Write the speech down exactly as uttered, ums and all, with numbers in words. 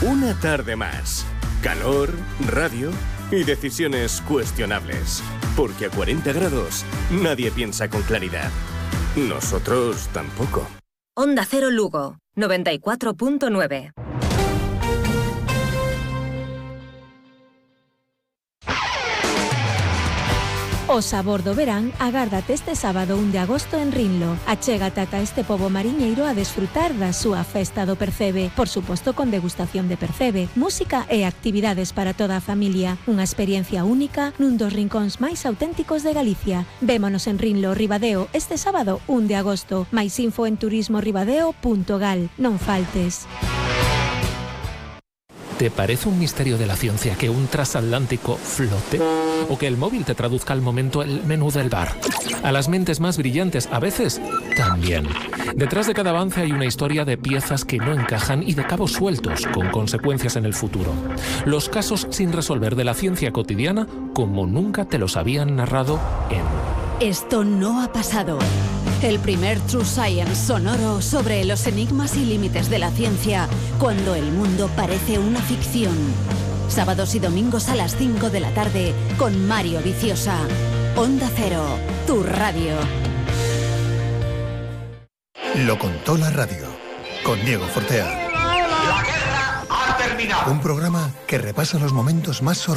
Una tarde más. Calor, radio y decisiones cuestionables. Porque a cuarenta grados nadie piensa con claridad. Nosotros tampoco. Onda Cero Lugo, noventa y cuatro punto nueve. O sabor do verán agárdate este sábado un de agosto en Rinlo. Achégate ata este pobo mariñeiro a desfrutar da súa festa do percebe. Por suposto con degustación de percebe, música e actividades para toda a familia. Unha experiencia única nun dos rincóns máis auténticos de Galicia. Vémonos en Rinlo, Ribadeo, este sábado un de agosto. Mais info en turismo ribadeo punto gal. Non faltes. ¿Te parece un misterio de la ciencia que un transatlántico flote? ¿O que el móvil te traduzca al momento el menú del bar? A las mentes más brillantes, a veces, también. Detrás de cada avance hay una historia de piezas que no encajan y de cabos sueltos, con consecuencias en el futuro. Los casos sin resolver de la ciencia cotidiana, como nunca te los habían narrado en... Esto no ha pasado. El primer True Science sonoro sobre los enigmas y límites de la ciencia cuando el mundo parece una ficción. Sábados y domingos a las cinco de la tarde con Mario Viciosa. Onda Cero, tu radio. Lo contó la radio, con Diego Fortea. La guerra ha terminado. Un programa que repasa los momentos más sorprendentes